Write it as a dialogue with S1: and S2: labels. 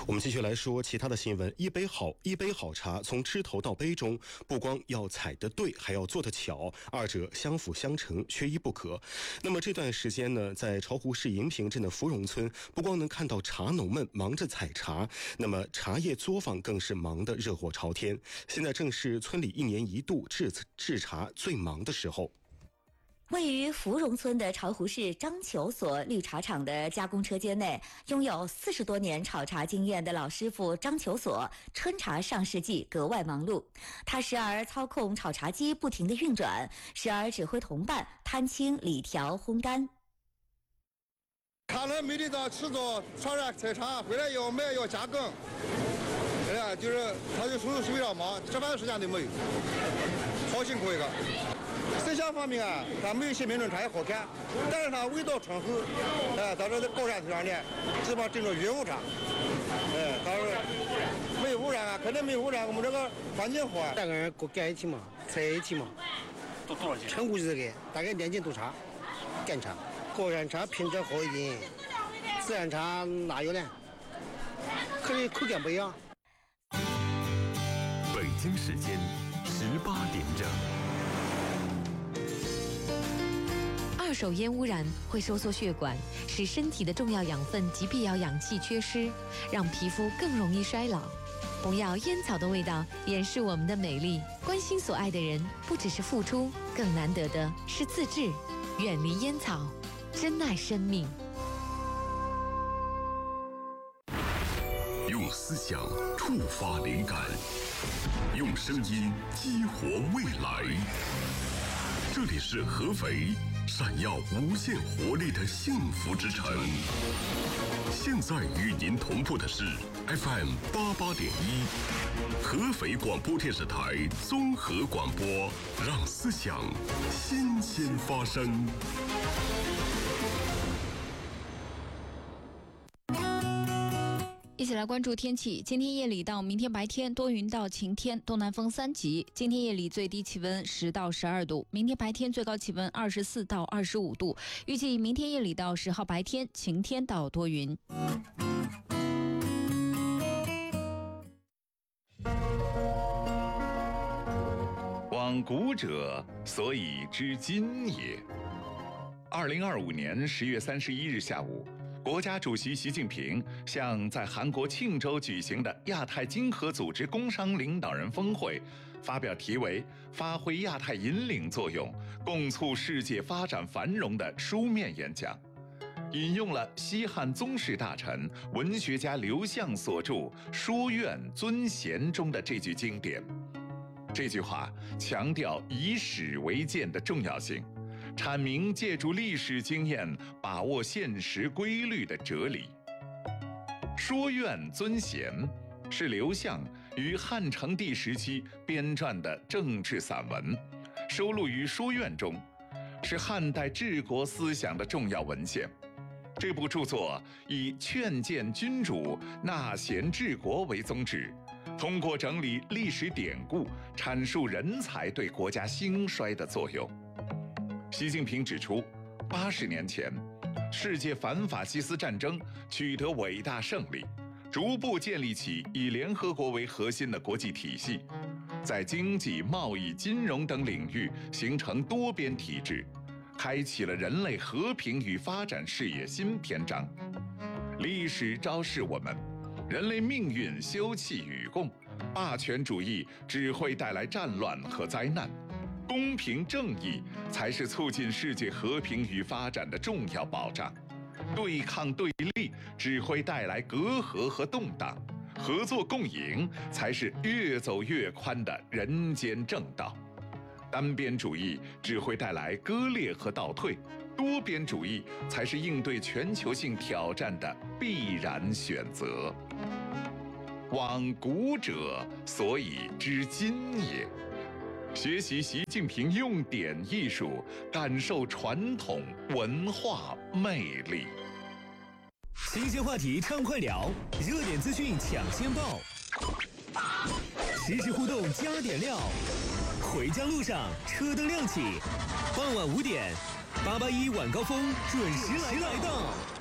S1: 我们继续来说其他的新闻。一杯好茶，从枝头到杯中，不光要采得对，还要做得巧，二者相辅相成，缺一不可。那么这段时间呢，在巢湖市银平镇的芙蓉村，不光能看到茶农们忙着采茶，那么茶叶作坊更是忙得热火朝天。现在正是村里一年一度制茶最忙的时候。
S2: 位于芙蓉村的巢湖市章丘所绿茶厂的加工车间内，拥有40多年炒茶经验的老师傅章丘所，春茶上市季格外忙碌。他时而操控炒茶机不停地运转，时而指挥同伴摊青、理条、烘干。
S3: 看了每天早起早上山采茶，回来要卖要加工，就是他就手非常忙，吃饭的时间都没有，好辛苦一个。色相方面啊，它没有西门春茶也好看，但是它味道醇厚，它这在高山头上呢，基本上种着云雾茶，它是没有污染啊，肯定没有污染，我们这个环境好啊。
S4: 两个人干一起嘛，在一起嘛。
S3: 多少钱？
S4: 成果就是这个，大概2斤多茶，干茶。高山茶品质好一点，自然茶哪有呢？可能口感不一样。
S5: 北京时间18点整。
S6: 二手烟污染会收缩血管，使身体的重要养分及必要氧气缺失，让皮肤更容易衰老。不要烟草的味道掩饰我们的美丽。关心所爱的人，不只是付出，更难得的是自制。远离烟草，珍爱生命。
S5: 用思想触发灵感，用声音激活未来。这里是合肥，闪耀无限活力的幸福之城。现在与您同步的是 FM 88.1，合肥广播电视台综合广播，让思想新鲜发生。
S7: 一起来关注天气。今天夜里到明天白天多云到晴天，东南风3级。今天夜里最低气温10到12度，明天白天最高气温24到25度。预计明天夜里到10号白天晴天到多云。
S8: 往古者，所以知今也。2025年10月31日下午，国家主席习近平向在韩国庆州举行的亚太经合组织工商领导人峰会发表题为《发挥亚太引领作用，共促世界发展繁荣》的书面演讲，引用了西汉宗室大臣、文学家刘向所著《书院尊贤》中的这句经典。这句话强调以史为鉴的重要性，阐明借助历史经验把握现实规律的哲理。说院尊贤是刘向于汉成帝时期编撰的政治散文，收录于《说院》中，是汉代治国思想的重要文献。这部著作以劝谏君主、纳贤治国为宗旨，通过整理历史典故，阐述人才对国家兴衰的作用。习近平指出，80年前，世界反法西斯战争取得伟大胜利，逐步建立起以联合国为核心的国际体系，在经济、贸易、金融等领域形成多边体制，开启了人类和平与发展事业新篇章。历史昭示我们，人类命运休戚与共，霸权主义只会带来战乱和灾难，公平正义才是促进世界和平与发展的重要保障。对抗对立只会带来隔阂和动荡，合作共赢才是越走越宽的人间正道。单边主义只会带来割裂和倒退，多边主义才是应对全球性挑战的必然选择。往古者，所以知今也。学习习近平用典艺术，感受传统文化魅力。
S9: 新鲜话题畅快聊，热点资讯抢先报，实时互动加点料。回家路上车灯亮起，傍晚5点，881晚高峰准时来到。